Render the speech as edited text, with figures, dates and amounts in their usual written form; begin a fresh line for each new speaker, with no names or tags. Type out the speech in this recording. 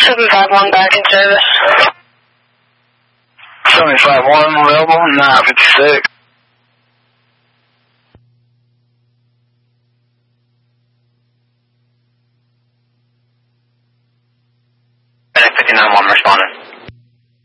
751 back in service.
751 available, 956.
FedEx 59-1 responding.